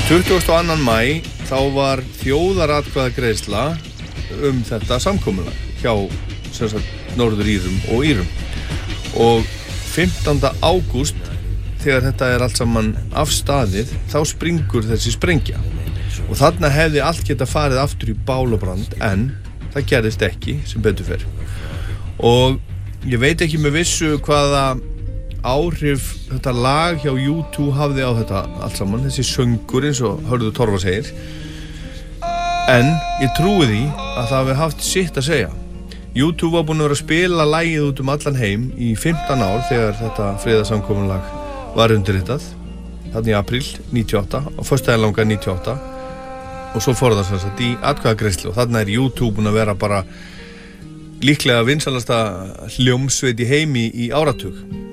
22. maí þá var þjóðaratkvæðagreiðsla þetta samkomulag hjá sem sagt Norður-Írum og Írum og 15. ágúst þegar þetta allt saman afstaðið þá springur þessi sprengja og þarna hefði allt geta farið aftur í bál og brand en það gerðist ekki sem betur fer og ég veit ekki með vissu hvaða áhrif þetta lag hjá U2 hafði á þetta allt saman, þessi söngur eins og Hörður Torfa segir en ég trúi því að það hafi haft sitt að segja U2 var búin að vera að spila lagið út allan heim í 15 ár þegar þetta friðarsamkomulag var undirritað þarna í apríl 98 á föstudaginn langa 98 og svo fór það sem sagt í atkvæðagreiðslu og þarna U2 búin að vera bara líklega vinsalasta hljómsveit í heimi í áratug